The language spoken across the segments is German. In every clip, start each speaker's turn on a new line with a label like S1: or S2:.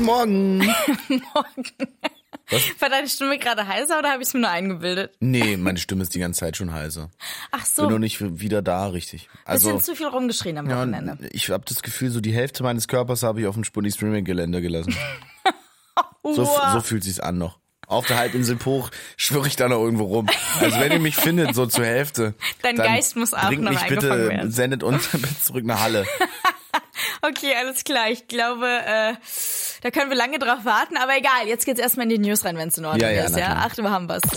S1: Morgen.
S2: Morgen.
S1: Was?
S2: War deine Stimme gerade heiser oder habe ich es mir nur eingebildet?
S1: Nee, meine Stimme ist die ganze Zeit schon heiser.
S2: Ach so.
S1: Bin noch nicht wieder da, richtig.
S2: Bisschen zu viel rumgeschrien am Wochenende.
S1: Ja, ich habe das Gefühl, so die Hälfte meines Körpers habe ich auf dem Sputnik-Streaming-Gelände gelassen.
S2: Wow.
S1: So fühlt sich's an noch. Auf der Halbinsel Hoch schwirre ich da noch irgendwo rum. Also wenn ihr mich findet, so zur Hälfte.
S2: Dein Geist muss auch
S1: bringt
S2: noch
S1: mich
S2: eingefangen
S1: bitte,
S2: werden.
S1: sendet uns bitte zurück nach Halle.
S2: Okay, alles klar. Ich glaube, da können wir lange drauf warten. Aber egal, jetzt geht's erstmal in die News rein, wenn es in Ordnung ist. Ja? Ach, wir haben was.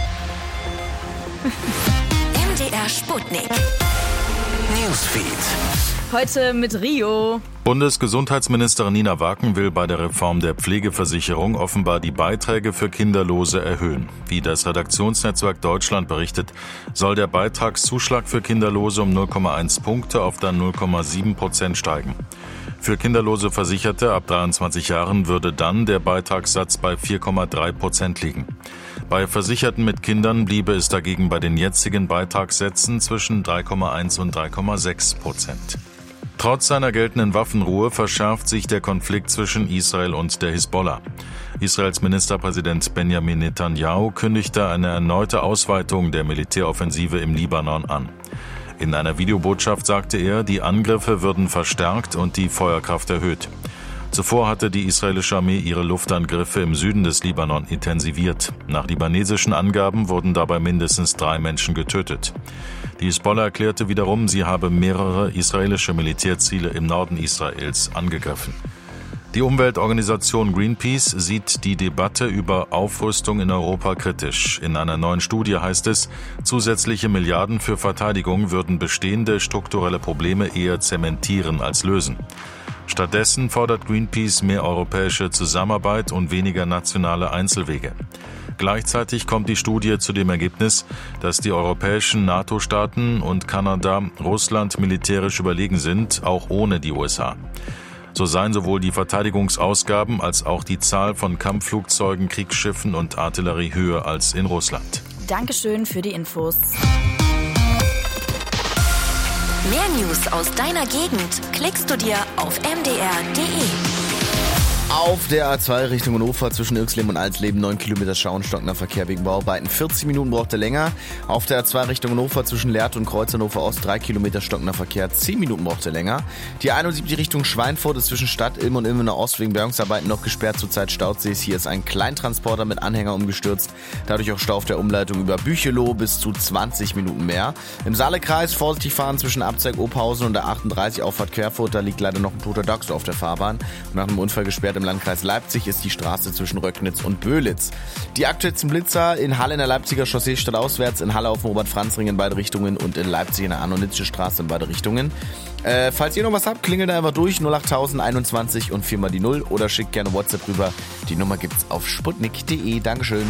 S3: MDR Sputnik. Newsfeed.
S2: Heute mit Rio.
S4: Bundesgesundheitsministerin Nina Waken will bei der Reform der Pflegeversicherung offenbar die Beiträge für Kinderlose erhöhen. Wie das Redaktionsnetzwerk Deutschland berichtet, soll der Beitragszuschlag für Kinderlose um 0,1 Punkte auf dann 0,7% steigen. Für kinderlose Versicherte ab 23 Jahren würde dann der Beitragssatz bei 4,3% liegen. Bei Versicherten mit Kindern bliebe es dagegen bei den jetzigen Beitragssätzen zwischen 3,1 und 3,6%. Trotz seiner geltenden Waffenruhe verschärft sich der Konflikt zwischen Israel und der Hisbollah. Israels Ministerpräsident Benjamin Netanyahu kündigte eine erneute Ausweitung der Militäroffensive im Libanon an. In einer Videobotschaft sagte er, die Angriffe würden verstärkt und die Feuerkraft erhöht. Zuvor hatte die israelische Armee ihre Luftangriffe im Süden des Libanon intensiviert. Nach libanesischen Angaben wurden dabei mindestens 3 Menschen getötet. Die Hisbollah erklärte wiederum, sie habe mehrere israelische Militärziele im Norden Israels angegriffen. Die Umweltorganisation Greenpeace sieht die Debatte über Aufrüstung in Europa kritisch. In einer neuen Studie heißt es, zusätzliche Milliarden für Verteidigung würden bestehende strukturelle Probleme eher zementieren als lösen. Stattdessen fordert Greenpeace mehr europäische Zusammenarbeit und weniger nationale Einzelwege. Gleichzeitig kommt die Studie zu dem Ergebnis, dass die europäischen NATO-Staaten und Kanada Russland militärisch überlegen sind, auch ohne die USA. So seien sowohl die Verteidigungsausgaben als auch die Zahl von Kampfflugzeugen, Kriegsschiffen und Artillerie höher als in Russland.
S2: Dankeschön für die Infos.
S3: Mehr News aus deiner Gegend klickst du dir auf mdr.de.
S1: Auf der A2 Richtung Hannover zwischen Irxleben und Alsleben 9 Kilometer Schauenstockner Verkehr wegen Bauarbeiten. 40 Minuten braucht er länger. Auf der A2 Richtung Hannover zwischen Lehrte und Kreuz Hannover Ost 3 Kilometer Stockner Verkehr. 10 Minuten braucht er länger. Die 71 Richtung Schweinfurt ist zwischen Stadt Ilm und Ilmener Ost wegen Bergungsarbeiten noch gesperrt. Zurzeit Stautsees. Hier ist ein Kleintransporter mit Anhänger umgestürzt. Dadurch auch Stau auf der Umleitung über Bücheloh bis zu 20 Minuten mehr. Im Saalekreis vorsichtig fahren zwischen Abzweig Ophausen und der 38 Auffahrt Querfurt. Da liegt leider noch ein toter Dachs auf der Fahrbahn. Und nach einem Unfall gesperrt im Landkreis Leipzig ist die Straße zwischen Röcknitz und Böhlitz. Die aktuellsten Blitzer in Halle in der Leipziger Chaussee stadtauswärts, in Halle auf dem Robert-Franz-Ring in beide Richtungen und in Leipzig in der Arno-Nitzsche Straße in beide Richtungen. Falls ihr noch was habt, klingelt einfach durch 08021 und 4 mal die 0 oder schickt gerne WhatsApp rüber. Die Nummer gibt's auf sputnik.de. Dankeschön.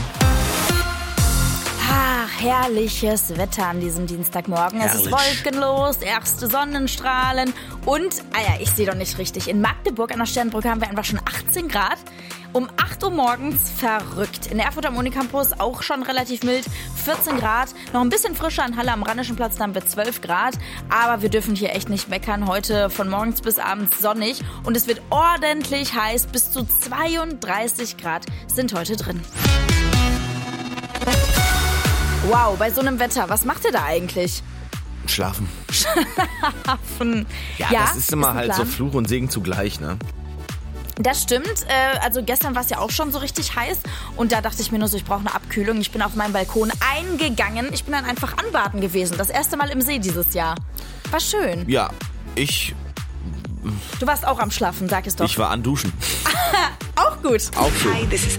S2: Herrliches Wetter an diesem Dienstagmorgen.
S1: Herrlich.
S2: Es ist wolkenlos, erste Sonnenstrahlen und, ich sehe doch nicht richtig, in Magdeburg an der Sternbrücke haben wir einfach schon 18 Grad. Um 8 Uhr morgens verrückt. In Erfurt am Unicampus auch schon relativ mild, 14 Grad. Noch ein bisschen frischer in Halle am Rheinischen Platz, da haben wir 12 Grad. Aber wir dürfen hier echt nicht meckern. Heute von morgens bis abends sonnig und es wird ordentlich heiß. Bis zu 32 Grad sind heute drin. Wow, bei so einem Wetter, was macht ihr da eigentlich?
S1: Schlafen.
S2: Ja,
S1: das ist immer
S2: ein
S1: halt
S2: Plan.
S1: so Fluch und Segen zugleich, ne?
S2: Das stimmt. Also gestern war es ja auch schon so richtig heiß. Und da dachte ich mir nur so, ich brauche eine Abkühlung. Ich bin auf meinen Balkon eingegangen. Ich bin dann einfach anbaden gewesen. Das erste Mal im See dieses Jahr. War schön.
S1: Ja,
S2: Du warst auch am Schlafen, sag es doch.
S1: ich war an Duschen.
S2: Auch gut.
S1: Auch schön.
S3: Hi, this is